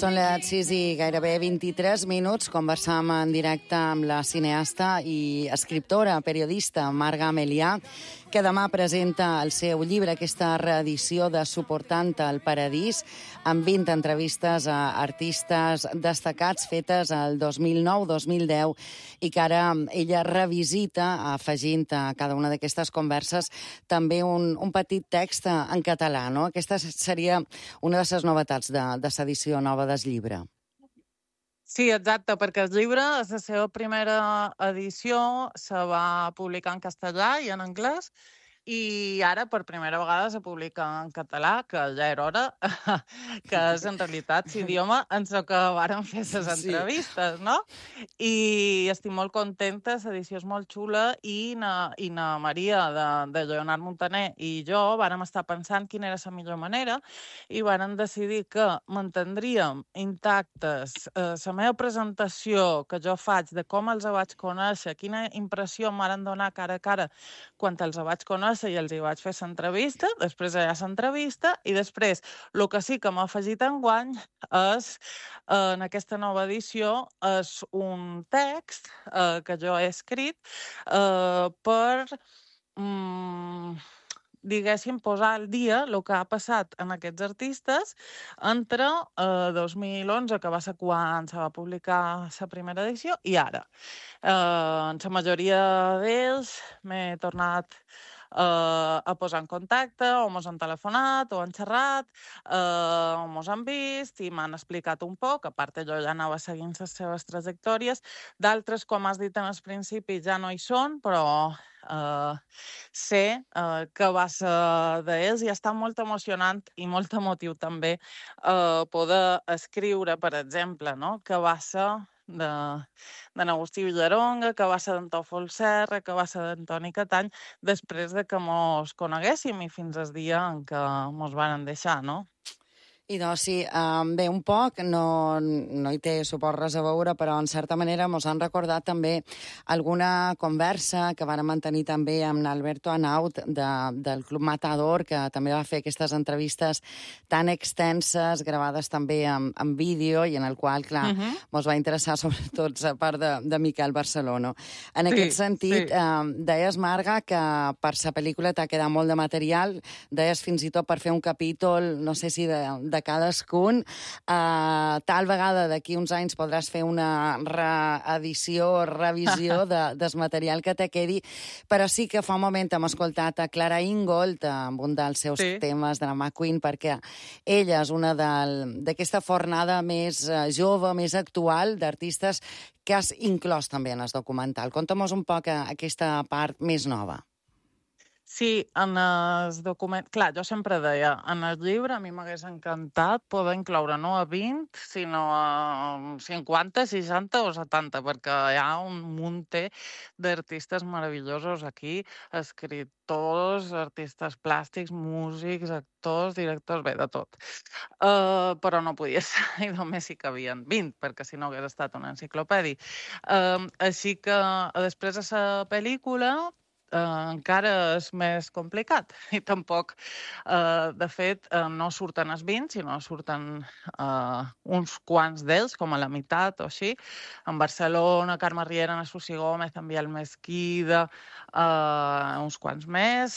Són les 6 i gairebé 23 minuts. Conversam en directe amb la cineasta i escriptora, periodista Marga Melià, que demà presenta el seu llibre, aquesta reedició de Suportant el Paradís, amb 20 entrevistes a artistes destacats fetes el 2009-2010 i que ara ella revisita, afegint a cada una d'aquestes converses també un petit text en català, no? Aquesta seria una de les novetats de l'edició nova del llibre. Sí, exacte, perquè el llibre, és la seva primera edició, se va publicar en castellà i en anglès, i ara per primera vegada se publica en català, que ja era hora, que és en realitat l'idioma en el que vàrem fer les entrevistes, no? I estic molt contenta, l'edició és molt xula, i na Maria de Leonard Montaner i jo vàrem estar pensant quina era la millor manera i vàrem decidir que mantindríem intactes la meva presentació que jo faig de com els vaig conèixer, quina impressió em van donar cara a cara quan els vaig conèixer i els hi vaig fer l'entrevista, després hi ha l'entrevista, i després el que sí que m'ha afegit enguany és, en aquesta nova edició, és un text que jo he escrit per diguéssim, posar al dia el que ha passat en aquests artistes entre 2011, que va ser quan se va publicar la primera edició, i ara. En la majoria d'ells m'he tornat a posar en contacte, o mos han telefonat, o han xerrat, o mos han vist i m'han explicat un poc. A part, jo ja anava seguint les seves trajectòries. D'altres, com has dit en el principi, ja no hi són, però sé que va ser d'ells i està molt emocionant i molt emotiu també poder escriure, per exemple, no? Que va ser de n'Agustí Villaronga, que va ser d'en Tòfol Serra, que va ser d'Antoni Catany, després de que mos coneguéssim i fins al dia en què mos van deixar, no? I doncs sí, bé, un poc, no hi té suport res a veure, però en certa manera mos han recordat també alguna conversa que vàrem mantenir també amb Alberto Anaut del Club Matador, que també va fer aquestes entrevistes tan extenses, gravades també en vídeo, i en el qual, clar, mos va interessar sobretot la part de Miquel Barcelona. En aquest sentit, deies, Marga, que per la pel·lícula t'ha quedat molt de material, deies fins i tot per fer un capítol, no sé si de cadascun. Tal vegada d'aquí uns anys podràs fer una reedició o revisió del material que te quedi, però sí que fa un moment hem escoltat a Clara Ingold amb un dels seus temes de la McQueen, perquè ella és una d'aquesta fornada més jove, més actual, d'artistes que has inclòs també en el documental. Conta'm-nos un poc aquesta part més nova. Sí, en el document... Clar, jo sempre deia, en el llibre a mi m'hagués encantat poder incloure no a 20, sinó a 50, 60 o 70, perquè hi ha un munt d'artistes meravellosos aquí, escriptors, artistes plàstics, músics, actors, directors, bé, de tot. Però no podia ser, i només hi cabien 20, perquè si no hagués estat una enciclopèdia. Així que després de la pel·lícula encara és més complicat i tampoc, de fet, no surten els 20, sinó surten uns quants d'ells, com a la meitat o així. En Barcelona, Carme Riera, Ana Susi Gómez, en Biel Mesquida, uns quants més.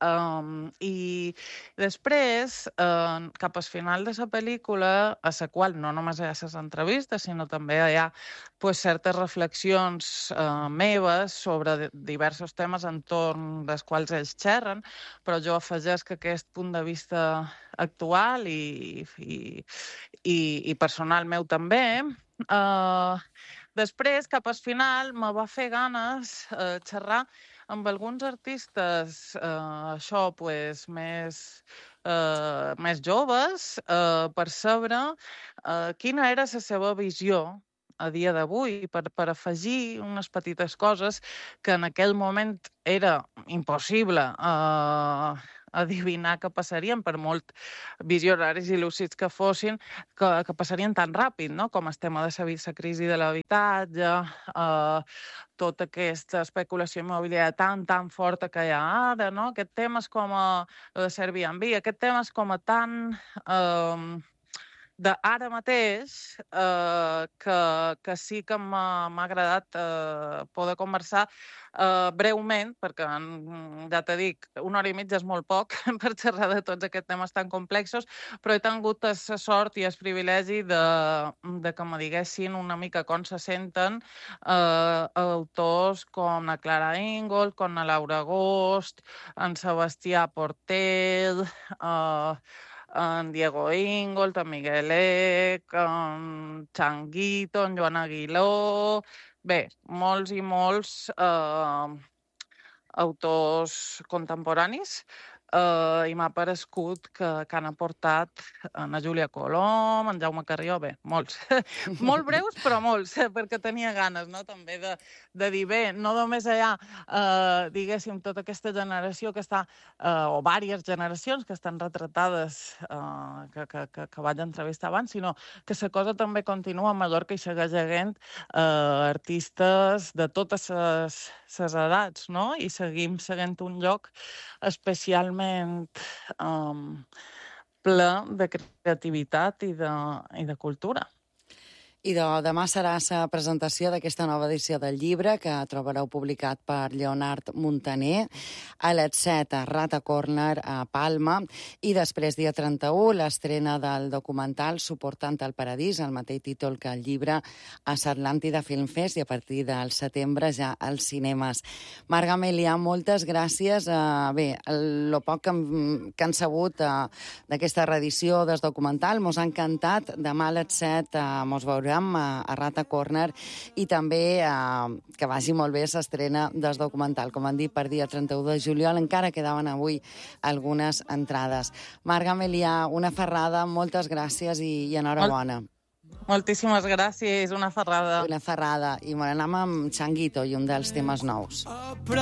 I després, cap al final de la pel·lícula, a la qual no només hi ha les entrevistes, sinó també hi ha certes reflexions meves sobre diversos temes entorn dels quals ells xerren, però jo afegeix que aquest punt de vista actual i personal meu també. Després, cap al final, me va fer ganes xerrar amb alguns artistes, això, més joves, per saber quina era la seva visió a dia d'avui, per afegir unes petites coses que en aquell moment era impossible adivinar que passarien, per molt visionaris i lúcids que fossin, que passarien tan ràpid, no? Com el tema de la crisi de l'habitatge, tota aquesta especulació immobiliària tan forta que hi ha ara, no? Aquest tema és com de Airbnb, aquest tema és com tan d'ara mateix, que sí que m'ha agradat poder conversar breument, perquè ja t'he dit, 1 hora i mitja és molt poc per xerrar de tots aquests temes tan complexos, però he tingut la sort i el privilegi de que me diguessin una mica com se senten autors com la Clara Ingold, com la Laura Agost, en Sebastià Portell, en Diego Ingold, en Miguel Eck, en Changuito, en Joan Aguiló... Bé, molts i molts autors contemporanis, i m'ha parescut que han aportat en Júlia Colom, en Jaume Carrió, bé, molts. Molt breus, però molts, perquè tenia ganes, no?, també de dir, bé, no només hi ha, diguéssim, tota aquesta generació que està, o diverses generacions que estan retratades, que vaig entrevistar abans, sinó que la cosa també continua a Mallorca i segueix havent artistes de totes les edats, no?, i seguim seguint un lloc especialment ple de creativitat i de cultura. I demà serà la presentació d'aquesta nova edició del llibre que trobareu publicat per Lleonard Montaner a les 7 a Rata Corner a Palma i després, dia 31, l'estrena del documental Suportant el Paradís, el mateix títol que el llibre, a l'Atlàntida Film Fest i a partir del setembre ja als cinemes. Marga Melià, moltes gràcies. Bé, el poc que han sabut d'aquesta reedició del documental mos ha encantat. Demà a les 7 mos veurem a Rata Corner i també que vagi molt bé l'estrena del documental. Com han dit, per dia 31 de juliol encara quedaven avui algunes entrades. Marga Melià, una ferrada, moltes gràcies i enhorabona. Moltíssimes gràcies, una ferrada. Una ferrada. I anem amb Changuito i un dels temes nous.